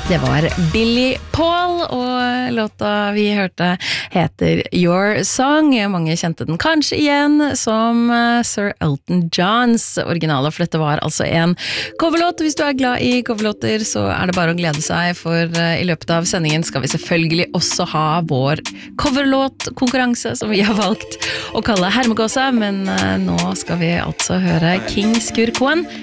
Det var Billy Paul, og låta vi hørte heter Your Song. Mange kjente den kanskje igjen som Sir Elton Johns originale, for dette var altså en coverlåt. Hvis du er glad i coverlåter, så er det bare å glede seg, for i løpet av sendingen skal vi selvfølgelig også ha vår coverlåt-konkurranse, som vi har valgt å kalle Hermegåsa, men nå skal vi altså høre King Skurkoen